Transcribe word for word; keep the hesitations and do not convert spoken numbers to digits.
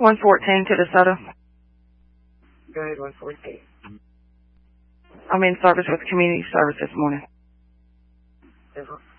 one fourteen to DeSoto. Go ahead, one fourteen. I'm in service with community service this morning. Uh-huh.